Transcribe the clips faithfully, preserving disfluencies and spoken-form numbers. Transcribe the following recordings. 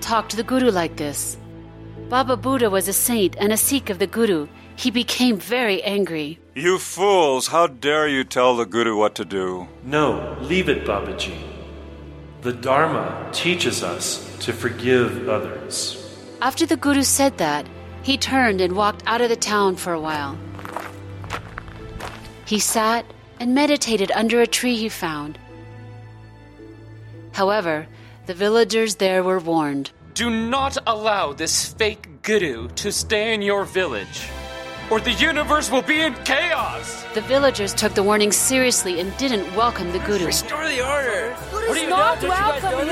talk to the Guru like this. Baba Buddha was a saint and a Sikh of the Guru. He became very angry. You fools, how dare you tell the Guru what to do? No, leave it, Babaji. The Dharma teaches us to forgive others. After the Guru said that, he turned and walked out of the town for a while. He sat and meditated under a tree he found. However, the villagers there were warned. Do not allow this fake Guru to stay in your village, or the universe will be in chaos! The villagers took the warning seriously and didn't welcome the Guru. Restore the order! Good is not welcome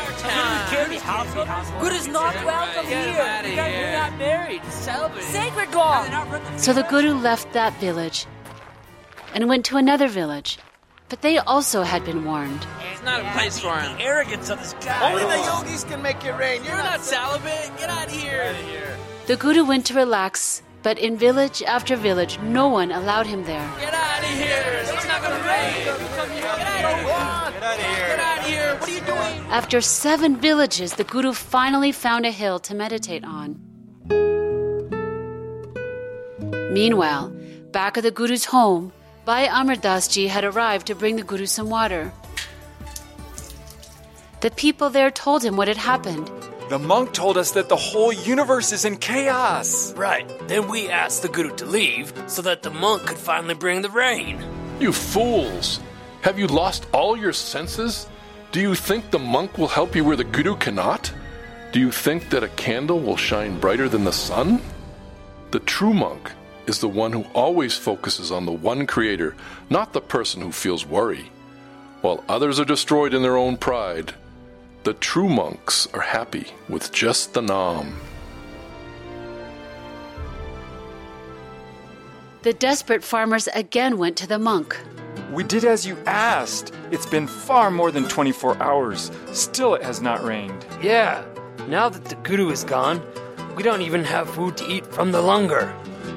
here! Good is not welcome here! You guys are not married. Celebrate. Sacred law! So the Guru left that village and went to another village. But they also had been warned. It's not a place for him. The arrogance of this guy. Only the yogis can make it rain. You're not celibate. Get out of here. The Guru went to relax, but in village after village, no one allowed him there. Get out of here. It's not going to rain. Get out of here. Get out of here. Get out of here. What are you doing? After seven villages, the Guru finally found a hill to meditate on. Meanwhile, back at the Guru's home, Bhai Amar Das Ji had arrived to bring the Guru some water. The people there told him what had happened. The monk told us that the whole universe is in chaos. Right. Then we asked the Guru to leave so that the monk could finally bring the rain. You fools! Have you lost all your senses? Do you think the monk will help you where the Guru cannot? Do you think that a candle will shine brighter than the sun? The true monk is the one who always focuses on the one creator, not the person who feels worry. While others are destroyed in their own pride, the true monks are happy with just the Nam. The desperate farmers again went to the monk. We did as you asked. It's been far more than twenty-four hours. Still it has not rained. Yeah. Now that the Guru is gone, we don't even have food to eat from the langar.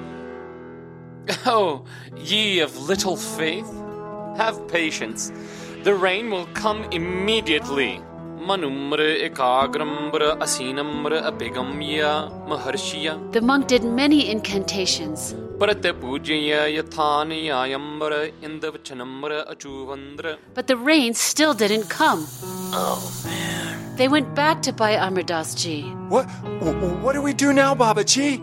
Oh, ye of little faith, have patience. The rain will come immediately. Manumra ekagrambra asinamra abigamya maharshiya. The monk did many incantations. But the rain still didn't come. Oh, man. They went back to Bhai Amar Das Ji. What, what do we do now, Babaji?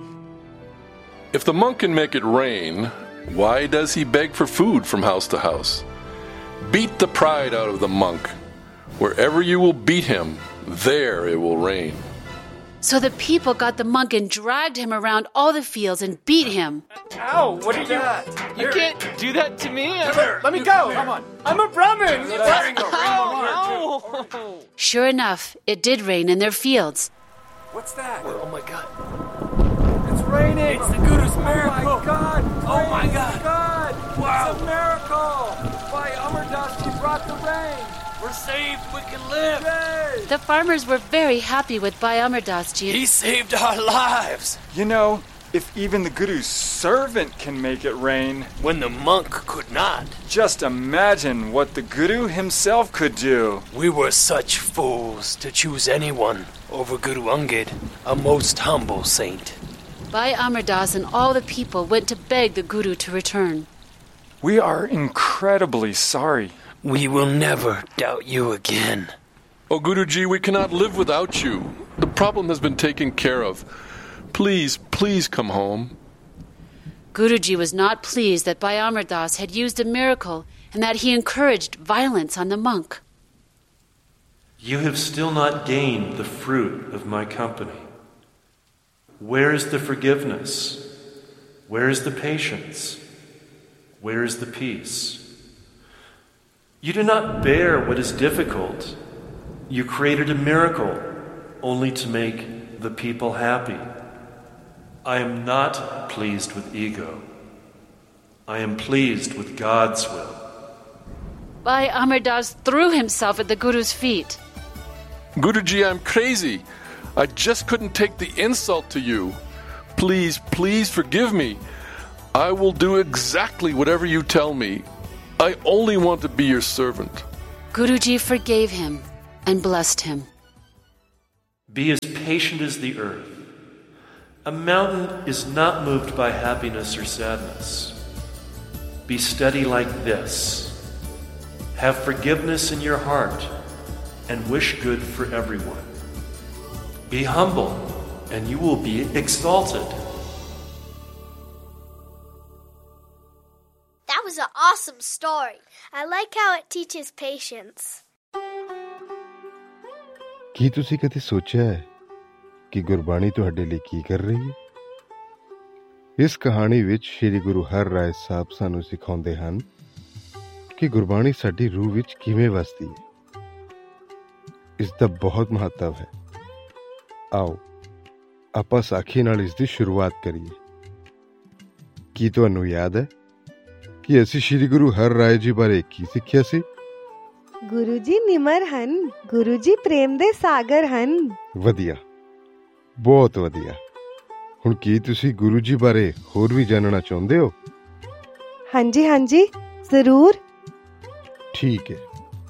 If the monk can make it rain, why does he beg for food from house to house? Beat the pride out of the monk. Wherever you will beat him, there it will rain. So the people got the monk and dragged him around all the fields and beat him. Ow, what are that? You can't do that to me. Let me go. Come on. I'm a Brahmin. Ow, ow. Sure enough, it did rain in their fields. What's that? Oh, my God. It's raining. It's the Guru's miracle. Oh, my God. Oh, my God. God. Wow. It's a miracle. Bhai Amar Das Ji brought the rain. We're saved. We can live. Yay. The farmers were very happy with Bhai Amar Das Ji. He saved our lives. You know, if even the Guru's servant can make it rain, when the monk could not, just imagine what the Guru himself could do. We were such fools to choose anyone over Guru Angad, a most humble saint. Bhai Amar Das and all the people went to beg the Guru to return. We are incredibly sorry. We will never doubt you again. Oh, Guruji, we cannot live without you. The problem has been taken care of. Please, please come home. Guruji was not pleased that Bhai Amar Das had used a miracle and that he encouraged violence on the monk. You have still not gained the fruit of my company. Where is the forgiveness? Where is the patience? Where is the peace? You do not bear what is difficult. You created a miracle only to make the people happy. I am not pleased with ego. I am pleased with God's will. Bhai Amar Das threw himself at the Guru's feet. Guruji, I'm crazy. I just couldn't take the insult to you. Please, please forgive me. I will do exactly whatever you tell me. I only want to be your servant. Guruji forgave him and blessed him. Be as patient as the earth. A mountain is not moved by happiness or sadness. Be steady like this. Have forgiveness in your heart and wish good for everyone. Be humble and you will be exalted. That was an awesome story. I like how it teaches patience. ਕੀ ਤੁਸੀਂ ਕਦੇ ਸੋਚਿਆ ਹੈ ਕਿ ਗੁਰਬਾਣੀ ਤੁਹਾਡੇ ਲਈ ਕੀ ਕਰ ਰਹੀ ਹੈ? ਇਸ ਕਹਾਣੀ ਵਿੱਚ ਸ਼੍ਰੀ ਗੁਰੂ ਹਰਿਰਾਏ ਸਾਹਿਬ ਸਾਨੂੰ ਸਿਖਾਉਂਦੇ ਹਨ ਕਿ ਗੁਰਬਾਣੀ ਸਾਡੀ ਰੂਹ ਵਿੱਚ ਕਿਵੇਂ ਵਸਦੀ ਹੈ। ਇਸ ਦਾ ਬਹੁਤ ਮਹੱਤਵ ਹੈ। ਆਓ ਆਪਾਂ ਸਾਖੀ ਨਾਲ ਇਸ ਦੀ ਸ਼ੁਰੂਆਤ ਕਰੀਏ। ਕੀ ਤੁਹਾਨੂੰ ਯਾਦ ਹੈ ਕਿ ਅਸੀਂ ਸ਼੍ਰੀ ਗੁਰੂ ਹਰਿਰਾਏ ਜੀ ਬਾਰੇ ਕੀ ਸਿੱਖਿਆ ਸੀ? ਗੁਰੂ ਜੀ ਨਿਮਰ ਹਨ, ਗੁਰੂ ਜੀ ਪ੍ਰੇਮ ਦੇ ਸਾਗਰ ਹਨ। ਵਧੀਆ, ਬਹੁਤ ਵਧੀਆ। ਹੁਣ ਕੀ ਤੁਸੀਂ ਗੁਰੂ ਜੀ ਬਾਰੇ ਹੋਰ ਵੀ ਜਾਣਨਾ ਚਾਹੁੰਦੇ ਹੋ? ਹਾਂਜੀ ਹਾਂਜੀ, ਜ਼ਰੂਰ। ਠੀਕ ਹੈ,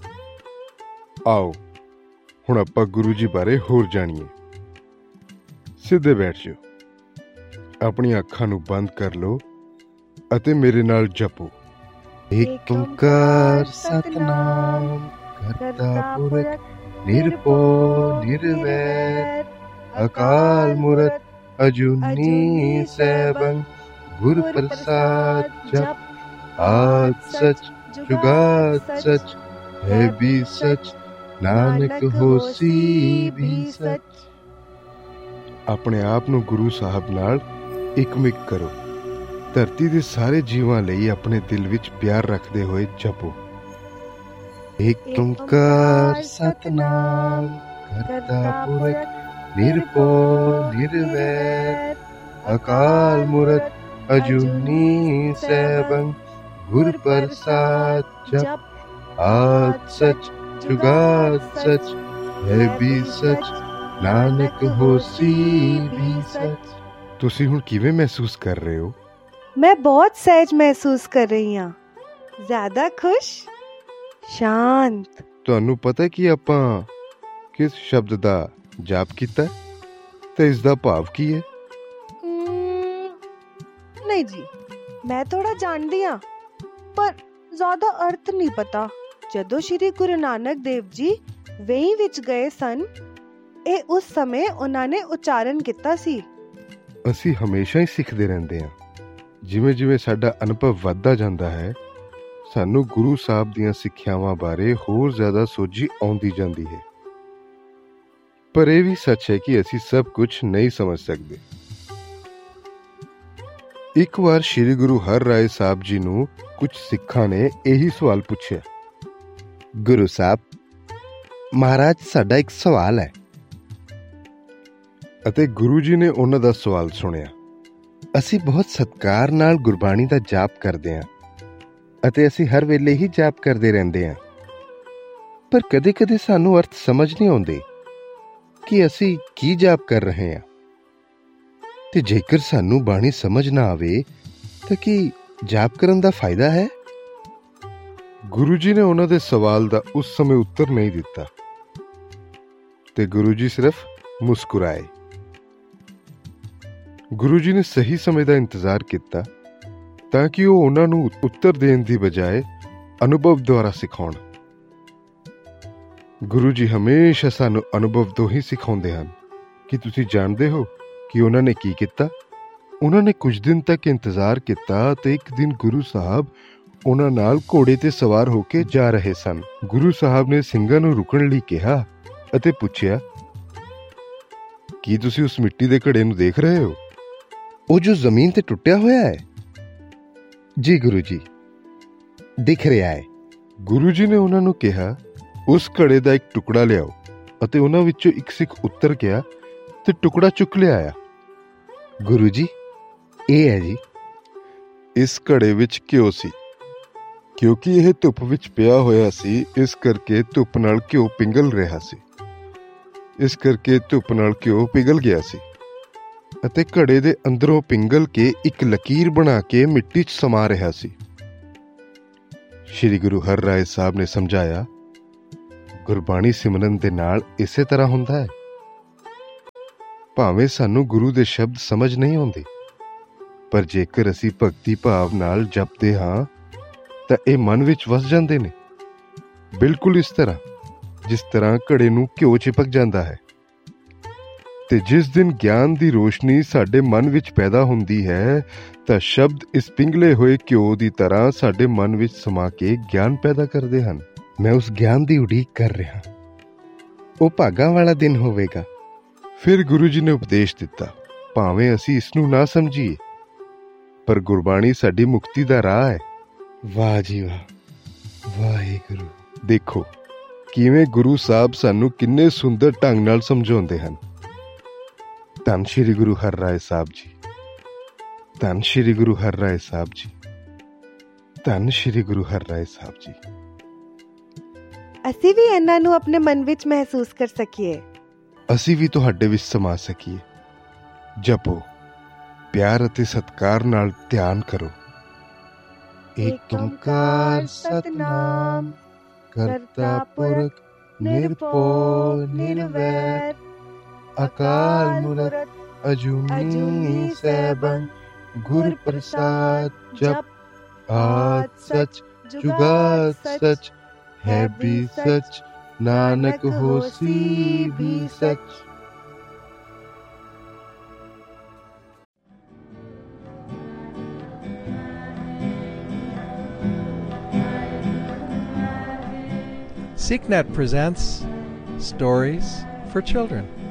ਆਓ ਹੁਣ ਆਪਾਂ ਗੁਰੂ ਜੀ ਬਾਰੇ ਹੋਰ ਜਾਣੀਏ। ਸਿੱਧੇ ਬੈਠ ਜਾਓ, ਆਪਣੀਆਂ ਅੱਖਾਂ ਨੂੰ ਬੰਦ ਕਰ ਲਓ ਅਤੇ ਮੇਰੇ ਨਾਲ ਜਪੋ। ਏਕ ਓਂਕਾਰ ਸਤਿਨਾਮ ਕਰਤਾ ਪੁਰਖ ਨਿਰਭਉ ਨਿਰਵੈਰ ਅਕਾਲ ਮੂਰਤ ਅਜੂਨੀ ਸੈਭੰ ਗੁਰ ਪ੍ਰਸਾਦ ਜਪ ਆਦ ਸਚ ਜੁਗਾਦ ਸਚ ਹੈ ਵੀ ਸਚ ਨਾਨਕ ਹੋਸੀ ਵੀ ਸਚ। ਆਪਣੇ ਆਪ ਨੂੰ ਗੁਰੂ ਸਾਹਿਬ ਨਾਲ ਇਕਮਿਕ ਕਰੋ। ਧਰਤੀ ਦੇ ਸਾਰੇ ਜੀਵਾਂ ਲਈ ਆਪਣੇ ਦਿਲ ਵਿੱਚ ਪਿਆਰ ਰੱਖਦੇ ਹੋਏ ਜਪੋ। ਏਕ ਓਂਕਾਰ ਸਤਿਨਾਮ ਕਰਤਾ ਪੁਰਖ ਨਿਰਭਉ ਨਿਰਵੈਰ ਅਕਾਲ ਮੂਰਤ ਅਜੂਨੀ ਸੈਭੰ ਗੁਰ ਪ੍ਰਸਾਦ ਜਪ ਆਦ ਸਚ ਜੁਗਾਦ ਸਚ ਹੈ ਵੀ ਸਚ ਨਾਨਕ ਹੋਸੀ ਵੀ ਸਚ। ਤੁਸੀਂ ਹੁਣ ਕਿਵੇਂ ਮਹਿਸੂਸ ਕਰ ਰਹੇ ਹੋ? ਮੈਂ ਬਹੁਤ ਸਹਿਜ ਮਹਿਸੂਸ ਕਰ ਰਹੀ ਹਾਂ, ਜ਼ਿਆਦਾ ਖੁਸ਼, ਸ਼ਾਂਤ। ਤੁਹਾਨੂੰ ਪਤਾ ਕਿ ਆਪਾਂ ਕਿਸ ਸ਼ਬਦ ਦਾ ਜਾਪ ਕੀਤਾ ਤੇ ਇਸ ਦਾ ਭਾਵ ਕੀ ਹੈ? ਨਹੀਂ ਜੀ, ਮੈਂ ਥੋੜਾ ਜਾਣਦੀ ਹਾਂ ਪਰ ਜ਼ਿਆਦਾ ਅਰਥ ਨਹੀਂ ਪਤਾ। ਜਦੋਂ ਸ਼੍ਰੀ ਗੁਰੂ ਨਾਨਕ ਦੇਵ ਜੀ ਵੇਈ ਵਿੱਚ ਗਏ ਸਨ, ਇਹ ਉਸ ਸਮੇਂ ਉਹਨਾਂ ਨੇ ਉਚਾਰਨ ਕੀਤਾ ਸੀ। ਅਸੀਂ ਹਮੇਸ਼ਾ ਹੀ ਸਿੱਖਦੇ ਰਹਿੰਦੇ ਹਾਂ। ਜਿਵੇਂ ਜਿਵੇਂ ਸਾਡਾ ਅਨੁਭਵ ਵੱਧਦਾ ਜਾਂਦਾ ਹੈ, ਸਾਨੂੰ ਗੁਰੂ ਸਾਹਿਬ ਦੀਆਂ ਸਿੱਖਿਆਵਾਂ ਬਾਰੇ ਹੋਰ ਜ਼ਿਆਦਾ ਸੋਝੀ ਆਉਂਦੀ ਜਾਂਦੀ ਹੈ। ਪਰ ਇਹ ਵੀ ਸੱਚ ਹੈ ਕਿ ਅਸੀਂ ਸਭ ਕੁਝ ਨਹੀਂ ਸਮਝ ਸਕਦੇ। ਇੱਕ ਵਾਰ ਸ਼੍ਰੀ ਗੁਰੂ ਹਰਿਰਾਏ ਸਾਹਿਬ ਜੀ ਨੂੰ ਕੁਝ ਸਿੱਖਾਂ ਨੇ ਇਹੀ ਸਵਾਲ ਪੁੱਛਿਆ। ਗੁਰੂ ਸਾਹਿਬ, ਮਹਾਰਾਜ, ਸਾਡਾ ਇੱਕ ਸਵਾਲ ਹੈ। ਅਤੇ ਗੁਰੂ ਜੀ ਨੇ ਉਹਨਾਂ ਦਾ ਸਵਾਲ ਸੁਣਿਆ। ਅਸੀਂ ਬਹੁਤ ਸਤਿਕਾਰ ਨਾਲ ਗੁਰਬਾਣੀ ਦਾ ਜਾਪ ਕਰਦੇ ਹਾਂ ਅਤੇ ਅਸੀਂ ਹਰ ਵੇਲੇ ਹੀ ਜਾਪ ਕਰਦੇ ਰਹਿੰਦੇ ਹਾਂ, ਪਰ ਕਦੇ ਕਦੇ ਸਾਨੂੰ ਅਰਥ ਸਮਝ ਨਹੀਂ ਆਉਂਦੇ ਕਿ ਅਸੀਂ ਕੀ ਜਾਪ ਕਰ ਰਹੇ ਹਾਂ। ਤੇ ਜੇਕਰ ਸਾਨੂੰ ਬਾਣੀ ਸਮਝ ਨਾ ਆਵੇ ਤਾਂ ਕੀ ਜਾਪ ਕਰਨ ਦਾ ਫਾਇਦਾ ਹੈ? ਗੁਰੂ ਜੀ ਨੇ ਉਹਨਾਂ ਦੇ ਸਵਾਲ ਦਾ ਉਸ ਸਮੇਂ ਉੱਤਰ ਨਹੀਂ ਦਿੱਤਾ ਤੇ ਗੁਰੂ ਜੀ ਸਿਰਫ ਮੁਸਕਰਾਏ। ਗੁਰੂ ਜੀ ਨੇ ਸਹੀ ਸਮੇਂ ਦਾ ਇੰਤਜ਼ਾਰ ਕੀਤਾ ਤਾਂ ਕਿ ਉਹ ਉਹਨਾਂ ਨੂੰ ਉੱਤਰ ਦੇਣ ਦੀ ਬਜਾਏ ਅਨੁਭਵ ਦੁਆਰਾ ਸਿਖਾਉਣ। ਗੁਰੂ ਜੀ ਹਮੇਸ਼ਾ ਸਾਨੂੰ ਅਨੁਭਵ ਤੋਂ ਹੀ ਸਿਖਾਉਂਦੇ ਹਨ। ਕੀ ਤੁਸੀਂ ਜਾਣਦੇ ਹੋ ਕਿ ਉਹਨਾਂ ਨੇ ਕੀ ਕੀਤਾ? ਉਹਨਾਂ ਨੇ ਕੁਝ ਦਿਨ ਤੱਕ ਇੰਤਜ਼ਾਰ ਕੀਤਾ ਤੇ ਇੱਕ ਦਿਨ ਗੁਰੂ ਸਾਹਿਬ ਉਹਨਾਂ ਨਾਲ ਘੋੜੇ ਤੇ ਸਵਾਰ ਹੋ ਕੇ ਜਾ ਰਹੇ ਸਨ। ਗੁਰੂ ਸਾਹਿਬ ਨੇ ਸਿੰਘਾਂ ਨੂੰ ਰੁਕਣ ਲਈ ਕਿਹਾ ਅਤੇ ਪੁੱਛਿਆ, ਕੀ ਤੁਸੀਂ ਉਸ ਮਿੱਟੀ ਦੇ ਘੜੇ ਨੂੰ ਦੇਖ ਰਹੇ ਹੋ? ਉਹ ਜੋ ਜ਼ਮੀਨ ਤੇ ਟੁੱਟਿਆ ਹੋਇਆ ਹੈ? ਜੀ ਗੁਰੂ ਜੀ, ਦਿਖ ਰਿਹਾ ਹੈ। ਗੁਰੂ ਜੀ ਨੇ ਉਹਨਾਂ ਨੂੰ ਕਿਹਾ, ਉਸ ਘੜੇ ਦਾ ਇੱਕ ਟੁਕੜਾ ਲਿਆਓ ਅਤੇ ਉਹਨਾਂ ਵਿੱਚੋਂ ਇੱਕ ਸਿੱਖ ਉੱਤਰ ਗਿਆ ਤੇ ਟੁਕੜਾ ਚੁੱਕ ਲਿਆਇਆ। ਗੁਰੂ ਜੀ, ਇਹ ਹੈ ਜੀ। ਇਸ ਘੜੇ ਵਿੱਚ ਘਿਓ ਸੀ। ਕਿਉਂਕਿ ਇਹ ਧੁੱਪ ਵਿੱਚ ਪਿਆ ਹੋਇਆ ਸੀ, ਇਸ ਕਰਕੇ ਧੁੱਪ ਨਾਲ ਘਿਓ ਪਿਘਲ ਰਿਹਾ ਸੀ। ਇਸ ਕਰਕੇ ਧੁੱਪ ਨਾਲ ਘਿਓ ਪਿਘਲ ਗਿਆ ਸੀ ਅਤੇ ਘੜੇ ਦੇ ਅੰਦਰੋਂ ਪਿਘਲ ਕੇ ਇੱਕ ਲਕੀਰ ਬਣਾ ਕੇ ਮਿੱਟੀ 'ਚ ਸਮਾ ਰਿਹਾ ਸੀ। ਸ਼੍ਰੀ ਗੁਰੂ ਹਰਿਰਾਏ ਸਾਹਿਬ ਨੇ ਸਮਝਾਇਆ, ਗੁਰਬਾਣੀ ਸਿਮਰਨ ਦੇ ਨਾਲ ਇਸੇ ਤਰ੍ਹਾਂ ਹੁੰਦਾ ਹੈ। ਭਾਵੇਂ ਸਾਨੂੰ ਗੁਰੂ ਦੇ ਸ਼ਬਦ ਸਮਝ ਨਹੀਂ ਆਉਂਦੇ, ਪਰ ਜੇਕਰ ਅਸੀਂ ਭਗਤੀ ਭਾਵ ਨਾਲ ਜਪਦੇ ਹਾਂ ਤਾਂ ਇਹ ਮਨ ਵਿੱਚ ਵਸ ਜਾਂਦੇ ਨੇ, ਬਿਲਕੁਲ ਇਸ ਤਰ੍ਹਾਂ ਜਿਸ ਤਰ੍ਹਾਂ ਘੜੇ ਨੂੰ ਘਿਓ ਚਿਪਕ ਜਾਂਦਾ ਹੈ। ਤੇ ਜਿਸ ਦਿਨ ਗਿਆਨ ਦੀ ਰੋਸ਼ਨੀ ਸਾਡੇ ਮਨ ਵਿੱਚ ਪੈਦਾ ਹੁੰਦੀ ਹੈ ਤਾਂ ਸ਼ਬਦ ਇਸ ਪਿੰਗਲੇ ਹੋਏ ਘਿਓ ਦੀ ਤਰ੍ਹਾਂ ਸਾਡੇ ਮਨ ਵਿੱਚ ਸਮਾ ਕੇ ਗਿਆਨ ਪੈਦਾ ਕਰਦੇ ਹਨ। ਮੈਂ ਉਸ ਗਿਆਨ ਦੀ ਉਡੀਕ ਕਰ ਰਿਹਾ, ਉਹ ਭਾਗਾਂ ਵਾਲਾ ਦਿਨ ਹੋਵੇਗਾ। ਫਿਰ ਗੁਰੂ ਜੀ ਨੇ ਉਪਦੇਸ਼ ਦਿੱਤਾ, ਭਾਵੇਂ ਅਸੀਂ ਇਸ ਨੂੰ ਨਾ ਸਮਝੀਏ, ਪਰ ਗੁਰਬਾਣੀ ਸਾਡੀ ਮੁਕਤੀ ਦਾ ਰਾਹ ਹੈ। ਵਾਹ ਜੀ ਵਾਹ, ਵਾਹਿਗੁਰੂ। ਦੇਖੋ ਕਿਵੇਂ ਗੁਰੂ ਸਾਹਿਬ ਸਾਨੂੰ ਕਿੰਨੇ ਸੁੰਦਰ ਢੰਗ ਨਾਲ ਸਮਝਾਉਂਦੇ ਹਨ। ਧੰਨ ਸ਼੍ਰੀ ਗੁਰੂ ਹਰਿਰਾਏ ਸਾਹਿਬ ਜੀ, ਧੰਨ ਸ਼੍ਰੀ ਗੁਰੂ ਹਰਿਰਾਏ ਸਾਹਿਬ ਜੀ, ਧੰਨ ਸ਼੍ਰੀ ਗੁਰੂ ਹਰਿਰਾਏ ਸਾਹਿਬ ਜੀ। ਅਸੀਂ ਵੀ ਇਹਨਾਂ ਨੂੰ ਆਪਣੇ ਮਨ ਵਿੱਚ ਮਹਿਸੂਸ ਕਰ ਸਕੀਏ, ਅਸੀਂ ਵੀ ਤੁਹਾਡੇ ਵਿੱਚ ਸਮਾ ਸਕੀਏ। ਜਪੋ, ਪਿਆਰ ਅਤੇ ਸਤਿਕਾਰ ਨਾਲ ਧਿਆਨ ਕਰੋ। ਏਕ ਓੰਕਾਰ ਸਤਿਨਾਮ ਕਰਤਾ ਪੁਰਖ ਨਿਰਭਉ ਨਿਰਵੈਰ ਅਕਾਲ ਮੂਰਤ ਅਜੂਨੀ ਸੈਭੰ ਗੁਰ ਪ੍ਰਸਾਦ ਜਪ ਆਦ ਸਚ ਜੁਗਾਦ ਸਚ ਹੈ ਵੀ ਸਚ ਨਾਨਕ ਹੋਸੀ ਵੀ ਸਚ। SeekNet presents Stories for Children.